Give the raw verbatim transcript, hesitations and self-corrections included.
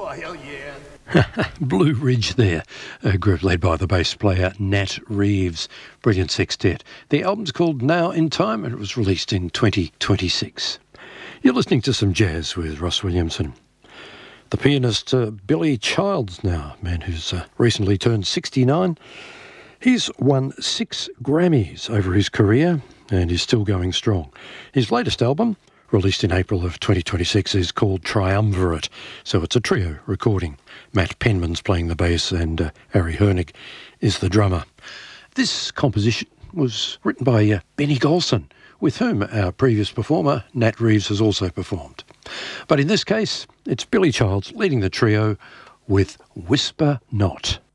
Oh, hell yeah. Blue Ridge there, a group led by the bass player Nat Reeves. Brilliant sextet. The album's called Now in Time and it was released in twenty twenty-six. You're listening to some jazz with Ross Williamson. The pianist uh, Billy Childs now, a man who's uh, recently turned sixty-nine. He's won six Grammys over his career and is still going strong. His latest album, released in April of twenty twenty-six, is called Triumvirate, so it's a trio recording. Matt Penman's playing the bass and uh, Harry Hernig is the drummer. This composition was written by uh, Benny Golson, with whom our previous performer, Nat Reeves, has also performed. But in this case, it's Billy Childs leading the trio with Whisper Not.